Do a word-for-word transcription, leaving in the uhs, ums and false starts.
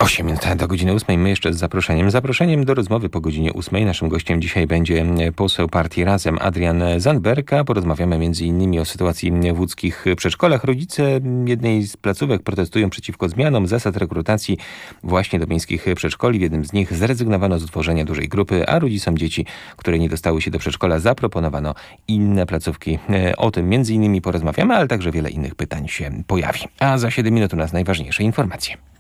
osiem minut do godziny ósmej. My jeszcze z zaproszeniem. Zaproszeniem do rozmowy po godzinie ósmej. Naszym gościem dzisiaj będzie poseł partii Razem Adrian Zandberg. Porozmawiamy między innymi o sytuacji w łódzkich przedszkolach. Rodzice jednej z placówek protestują przeciwko zmianom zasad rekrutacji właśnie do miejskich przedszkoli. W jednym z nich zrezygnowano z utworzenia dużej grupy, a rodzicom dzieci, które nie dostały się do przedszkola, zaproponowano inne placówki. O tym między innymi porozmawiamy, ale także wiele innych pytań się pojawi. A za siedem minut u nas najważniejsze informacje.